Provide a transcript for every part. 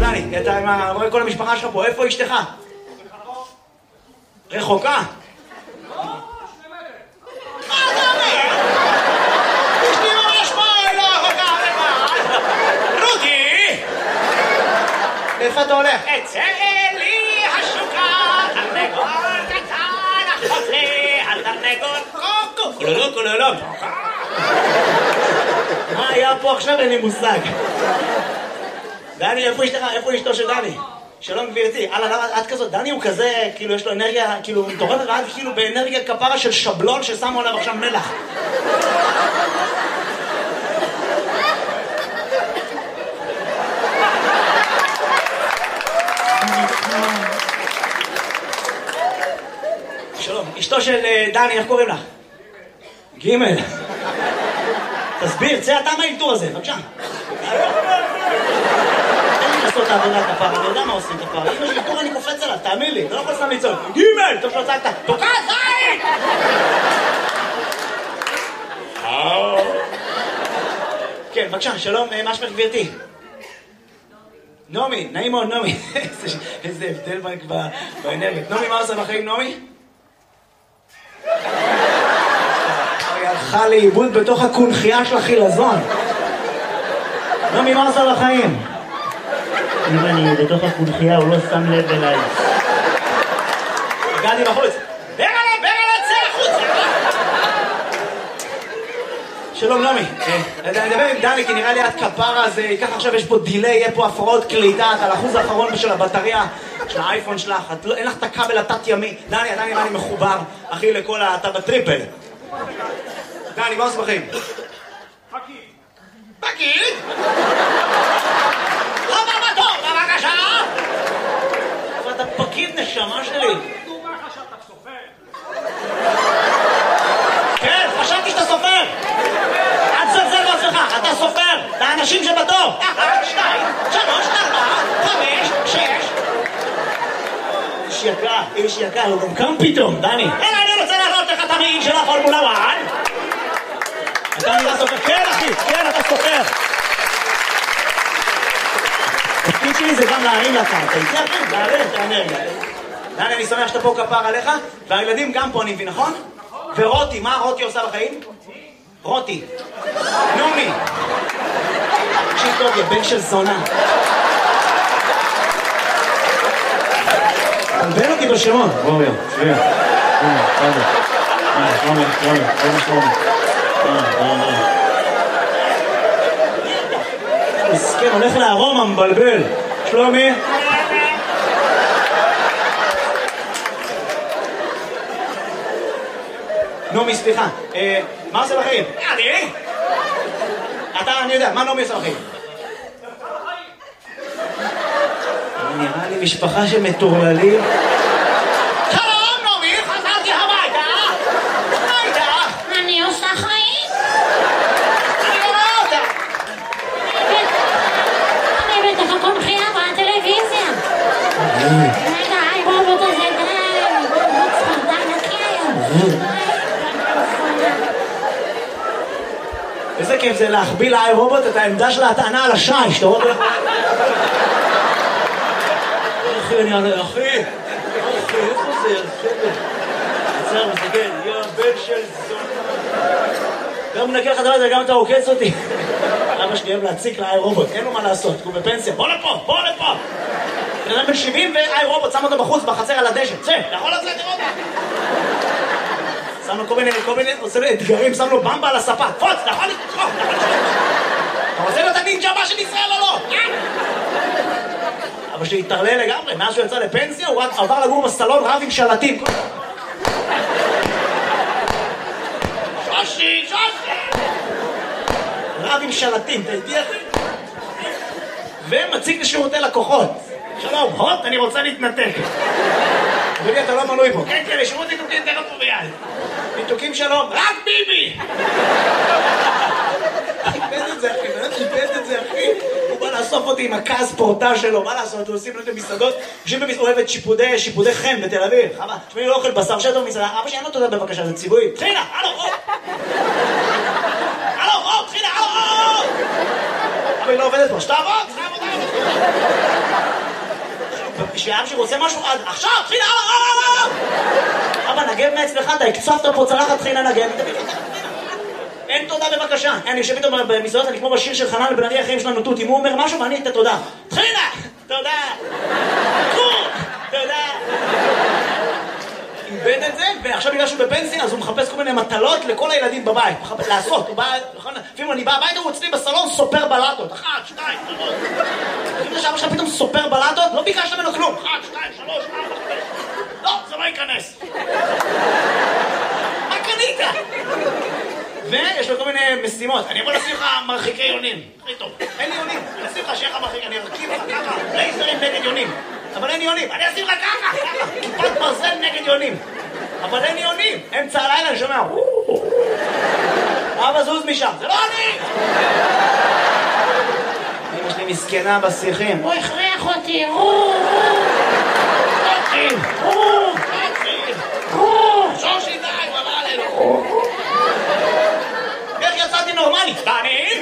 דני, אתה רואה כל המשפחה שלך פה, איפה אשתך? רחוקה? לא, 2 מטר. מה אתה אומר? אשתי ממש פה, לא רחוקה לבד. רותי! איפה אתה הולך? אצא לי השוקה, תרנגול קטן, החוזה, התרנגול קוקו, קולולו קולולו. מה היה פה עכשיו? אין לי מושג. דני, איפה אשתך? איפה אשתו של דני? שלום גבירתי. למה את כזאת? דני הוא כזה, כאילו יש לו אנרגיה, כאילו מטורפת, ואת כאילו באנרגיה כפרה של שבלון ששמו עליו עכשיו מלח. שלום, אשתו של דני, איך קוראים לך? גימל. תסביר, צא אתה מהאלתור הזה, בבקשה. אין לי לעשות את העבודה כפרה, אני יודע מה עושים כפרה. אם יש אלתור אני קופץ עליו, תאמין לי, לא יכול סתם לצעוק. גימל! טוב שלא צעקת, תוקע זין! כן, בבקשה, שלום, מה שמך גבירתי? נעמי, נעים מאוד נעמי. איזה הבדל באנרגיה. נעמי, מה עושה בחיים נעמי? היא הלכה לאיבוד בתוך הקונחייה של החילזון. נעמי, מה עושה בחיים? אם אני בתוך הקונחייה, הוא לא שם לב אליי. הגעתי בחוץ. ברלה, צא החוצה! שלום נעמי, אני מדבר עם דני כי נראה לי את כפרה, אז ככה עכשיו יש פה דילי, יהיה פה הפרעות קליטה, את על האחוז האחרון של הבטריה של האייפון שלך, אין לך את הכבל התת-ימי. דני, עדיין נראה לי מחובר, אחי, לכל אתה בטריפל. דני, מה עושה בחיים? פקיד. פקיד? חבר בתור, בבקשה! אבל אתה פקיד נשמה שלי. הוא אומר לך שאתה סופר. כן, חשבתי שאתה סופר. אל תזלזל בעצמך, אתה סופר. את האנשים שבתור. 1, 2, 3, 4, 5, 6. איש יקר, הוא גם קם פתאום, דני. אלא אני רוצה להראות לך את המעיל של הפורמולה 1. אתה נראה סופר. כן, אחי, כן, אתה סופר. התפקיד שלי זה גם להרים לקרקע. איתי אחי, להרים את האנרגיה. דני, אני שמח שאתה פה כפר עליך, והילדים גם פה, אני מבין, נכון? ורותי, מה רותי עושה בחיים? רותי. נעמי. תקשיב טוב, יא בן של זונה. תלבן אותי בשמות. בואו, צביה. שלומי. מסכן, הולך לארום המבלבל. שלומי. נעמי, סליחה. מה עושה בחיים? אני? אני יודע, מה נעמי עושה בחיים? נראה לי משפחה של מטורללים. שלום, נעמי, חזרתי הביתה. מה איתך? אני עושה חיים. אני לא רואה אותה. אני בתוך הקונחייה בטלוויזיה. רגע, היי רובוט הזה, די. רובוט ספרדן נקי היום. איזה כיף זה להחביא לאי רובוט את העמדה של ההטענה על השיש, אתה רואה? אחי, אחי, איפה זה? עצר, מסתכל, יא בן של זון. גם מנקה לך דבר הזה, גם אתה עוקץ אותי. אבא שלי אוהב להציק לאי רובוט, אין לו מה לעשות, הוא בפנסיה. בוא לפה! בן אדם בן 70 ואי רובוט, שם אותו בחוץ, בחצר על הדשא. צא, אתה יכול לצאת לראות? שם לו כל מיני, עושה לו אתגרים, שם לו במבה על הספה. פוץ, אתה יכול לקרוא. אתה רוצה להיות הנינג'ה הבא של ישראל או לא? אבל שהתערלל לגמרי, מאז שהוא יצא לפנסיה, הוא עבר לגור בסלון רב עם שלטים. שושי! רב עם שלטים, אתה איתי אחי? ומציג לשירותי לקוחות. שלום, הוט, אני רוצה להתנתק. אדוני, אתה לא מנוי פה. כן, לשירות ניתוקים תכף פה ביד. ניתוקים שלום, רק ביבי! חיפש את זה, אחי. הוא בא לאסוף אותי עם הכעס פורטה שלו, מה לעשות? הוא עושים לו את המסעדות, הוא אוהב את שיפודי חן בתל אביב. תשמעי, לא אוכל בשר שטו במסעדה. אבא שאין לו תודה בבקשה, זה ציבורי. תחילה, הלו, תחילה, אבל היא לא עובדת פה, שתעבוד, שאבא שלי רוצה משהו, עכשיו, תחילה, אבא, נגב מאצלך, אתה הקצפת פה צלחת, תחילה נגב. אין תודה בבקשה. אני יושב איתו במסעדות, אני כמו בשיר של חנן בן ארי, החיים שלנו תות. אם הוא אומר משהו, ואני את תודה. תחילה, תודה. תודה. איבד את זה, ועכשיו בגלל שהוא בפנסיה, אז הוא מחפש כל מיני מטלות לכל הילדים בבית. לעשות, הוא בא, לפעמים אני בא הביתה, הוא אצלי בסלון סופר בלטות. 1, 2, 3. אם שאבא שלך פתאום סופר בלטות, לא ביקשת ממנו כלום. 1, 2, 3, 4, 5. לא, זה לא ייכנס. מה קנית? ויש לו כל מיני משימות. אני יכול לשים לך מרחיקי יונים. הכי טוב. אין לי יונים. אני אשים לך שיהיה לך מרחיק, אני ארכיב לך ככה. לייזרים נגד יונים. אבל אין יונים. אני אשים לך ככה. כיפת ברזל נגד יונים. אבל אין יונים. אמצע הלילה אני שומע. אבא זוז משם. זה לא אני! אמא שלי מסכנה בשיחים. הוא הכריח אותי. שושי די, במה עלינו. איך יצאתי נורמלי? תעני?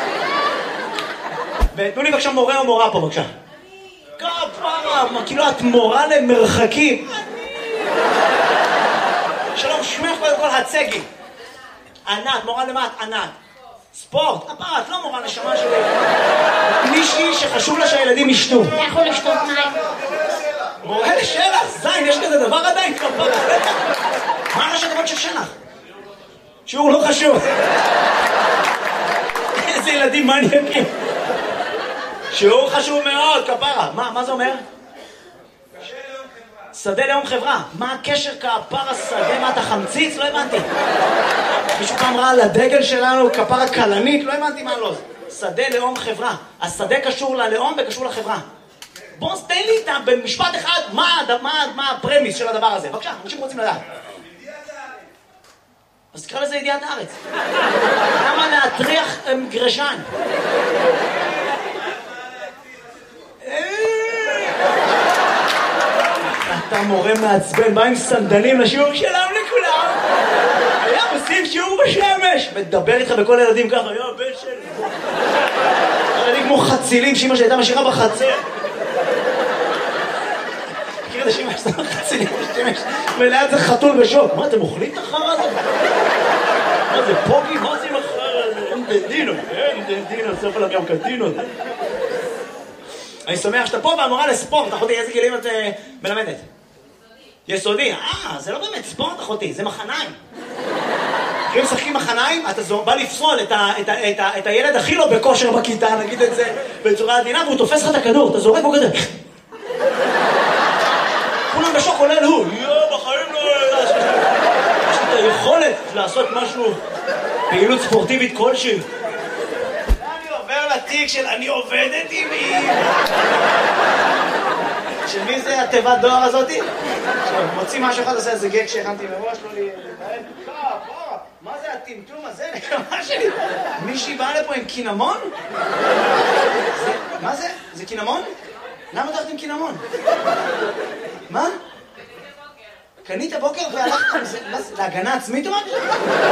ותנו לי בבקשה מורה או מורה פה בבקשה. כפרה, כאילו את מורה למרחקים. שלום, שמך קודם כל הצגי. ענת, מורה למה את? ענת. ספורט, כפרה, את לא מורה נשמה שלי. מישהי שחשוב לה שהילדים ישתו. לכו לשתות מים. מורה לשלח, זין, יש כזה דבר עדיין? כפרה. מה ראשי הדבר של שלח? שיעור לא חשוב. איזה ילדים מניאקים. שיעור חשוב מאוד, כפרה. מה זה אומר? שדה לאום חברה. מה הקשר כפרה שדה? מה אתה חמציץ? לא הבנתי. מישהו פעם ראה על הדגל שלנו כפרה קלנית? לא הבנתי מה לא. שדה לאום חברה. השדה קשור ללאום וקשור לחברה. בוא תן לי במשפט אחד מה הפרמיס של הדבר הזה. בבקשה, אנשים רוצים לדעת. אז תקרא לזה ידיעת הארץ. למה להטריח גרשן? אתה מורה מעצבן, בא עם סנדלים לשיעור שלם לכולם. היה עושים שיעור בשמש. מדבר איתך בכל ילדים ככה, יו, בן של... ילדים כמו חצילים שאמא שהייתה משאירה בחצר. מכיר את השאמא שאתה חצילים בשמש? וליד זה חתול בשוק. מה, אתם אוכלים את החרא הזה? מה זה פוגי? מה זה עם החרא הזה? אין דדינו, סוף עליו גם קטינו. אני שמח שאתה פה והמורה לספורט. אחותי, איזה גילים את מלמדת? יסודי. זה לא באמת ספורט, אחותי, זה מחניים. כשהם משחקים מחניים, אתה בא לפסול את הילד הכי לא בכושר בכיתה, נגיד את זה בצורה עדינה, והוא תופס לך את הכדור, אתה זורק בו כזה. כולם בשוק עולה לו, בחיים לא... יש לי את היכולת לעשות משהו, פעילות ספורטיבית כלשהי. אני עובר לתיק של אני עובדת עם מי. של מי זה התיבת דואר הזאתי? מוציא משהו אחד, עושה איזה גג שהכנתי מראש, לא להתנהל. מה זה הטמטום הזה? נקמה שלי. מישהי באה לפה עם קינמון? מה זה? זה קינמון? למה אתה הולכת עם קינמון? מה? קנית בוקר והלכת עם זה? להגנה עצמית או משהו?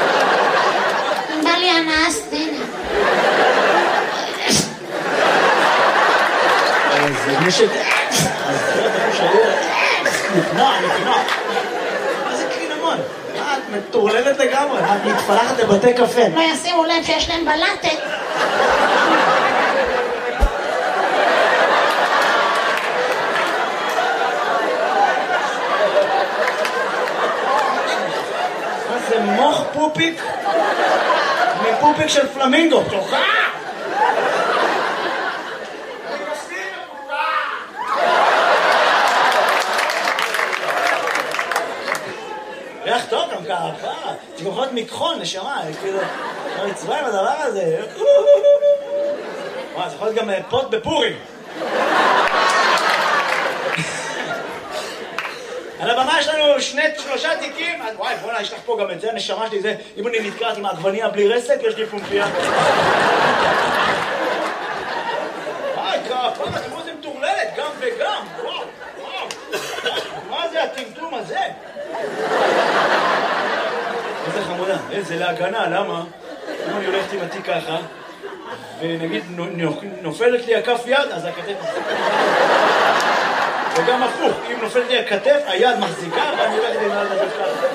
בא לי הנאה סצנה. זה מישהו... אז זה אתה חושב נקנוע. מה זה קינמון? את מטורללת לגמרי, את מתפלחת לבתי קפה. לא ישימו לב שיש להם בלטה. מה זה מוח פופיק? מפופיק של פלמינגו. תוכה! ריח טוב גם ככה, זה גם יכול להיות מכחול, נשמה, כאילו, לא מצווה עם הדבר הזה. זה יכול להיות גם פוט בפורים. על הבמה יש לנו 3 תיקים, וואי, בוא'נה, יש לך פה גם את זה, נשמה שלי, זה, אם אני נתקעת עם העגבניה בלי רסק, יש לי פומפיה. וואי, כפה, תראו זה מטורללת, גם וגם, וואו. מה זה הטמטום הזה? איזה חמודה, איזה להגנה, למה? אם אני הולכת עם התיק ככה, ונגיד נופלת לי הכף יד, אז הכתב... וגם הפוך, אם נופלת לי הכתף, היד מחזיקה ואני הולכת עם היד הזאת ככה.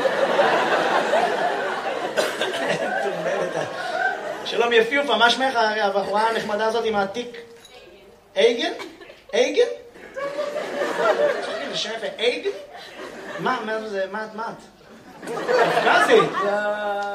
שלום יפיופה, מה שמך הבחורה הנחמדה הזאת עם העתיק? אייגן? אייגן? זה שם יפה, אייגן? מה זה, מה את? קפקזית?